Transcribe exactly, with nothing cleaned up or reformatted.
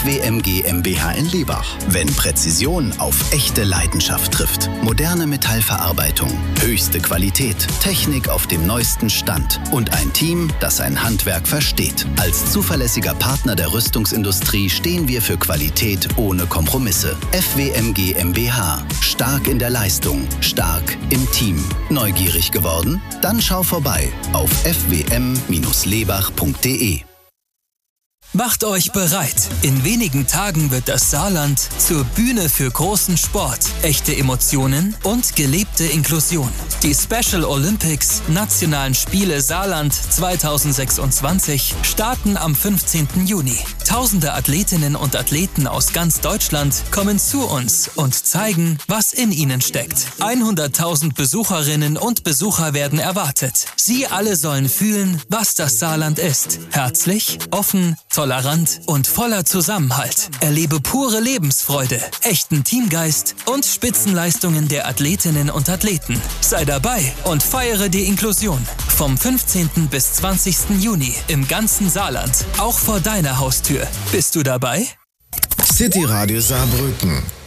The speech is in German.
W M GmbH in Lebach. Wenn Präzision auf echte Leidenschaft trifft. Moderne Metallverarbeitung, höchste Qualität, Technik auf dem neuesten Stand und ein Team, das sein Handwerk versteht. Als zuverlässiger Partner der Rüstungsindustrie stehen wir für Qualität ohne Kompromisse. F W M GmbH. Stark in der Leistung, stark im Team. Neugierig geworden? Dann schau vorbei auf f w m Bindestrich lebach punkt de. Macht euch bereit. In wenigen Tagen wird das Saarland zur Bühne für großen Sport, echte Emotionen und gelebte Inklusion. Die Special Olympics Nationalen Spiele Saarland zweitausendsechsundzwanzig starten am fünfzehnten Juni. Tausende Athletinnen und Athleten aus ganz Deutschland kommen zu uns und zeigen, was in ihnen steckt. hunderttausend Besucherinnen und Besucher werden erwartet. Sie alle sollen fühlen, was das Saarland ist. Herzlich, offen, tolerant und voller Zusammenhalt. Erlebe pure Lebensfreude, echten Teamgeist und Spitzenleistungen der Athletinnen und Athleten. Sei dabei und feiere die Inklusion. Vom fünfzehnten bis zwanzigsten Juni im ganzen Saarland, auch vor deiner Haustür. Bist du dabei? City Radio Saarbrücken.